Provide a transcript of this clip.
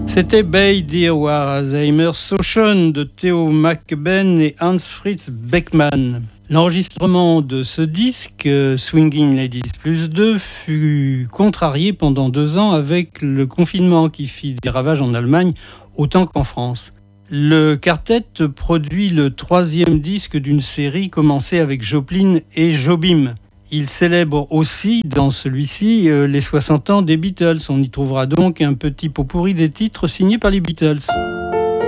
C'était Bay Dear War Alzheimer Sochon de Theo McBain et Hans Fritz Beckmann. L'enregistrement de ce disque, Swinging Ladies Plus 2, fut contrarié pendant 2 ans avec le confinement qui fit des ravages en Allemagne autant qu'en France. Le quartet produit le 3e disque d'une série commencée avec Joplin et Jobim. Il célèbre aussi dans celui-ci les 60 ans des Beatles. On y trouvera donc un petit pot pourri des titres signés par les Beatles.